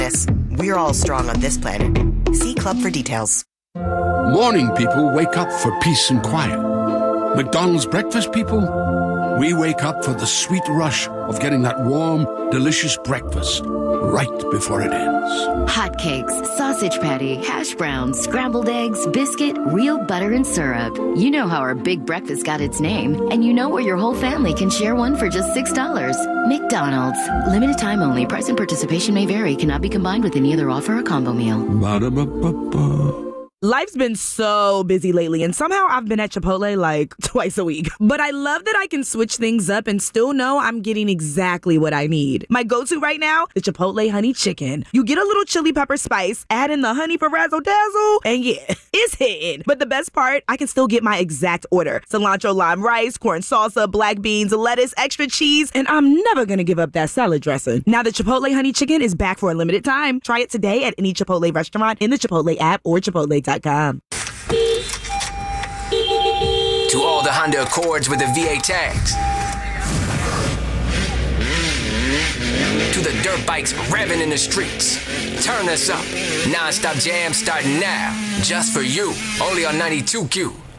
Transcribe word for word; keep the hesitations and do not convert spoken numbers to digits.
this. We're all strong on this planet. See Club for details. Morning people wake up for peace and quiet. McDonald's breakfast people, we wake up for the sweet rush of getting that warm, delicious breakfast right before it ends. Hotcakes, sausage patty, hash browns, scrambled eggs, biscuit, real butter and syrup. You know how our big breakfast got its name, and you know where your whole family can share one for just six dollars. McDonald's. Limited time only. Price and participation may vary. Cannot be combined with any other offer or combo meal. Ba-da-ba-ba-ba. Life's been so busy lately, and somehow I've been at Chipotle like twice a week. But I love that I can switch things up and still know I'm getting exactly what I need. My go-to right now, the Chipotle honey chicken. You get a little chili pepper spice, add in the honey for razzle-dazzle, and yeah, it's hitting. But the best part, I can still get my exact order. Cilantro lime rice, corn salsa, black beans, lettuce, extra cheese, and I'm never gonna give up that salad dressing. Now the Chipotle honey chicken is back for a limited time. Try it today at any Chipotle restaurant in the Chipotle app or chipotle dot com. To all the Honda Accords with the V eight tags. To the dirt bikes revving in the streets. Turn us up. Non-stop jam starting now. Just for you. Only on ninety-two Q.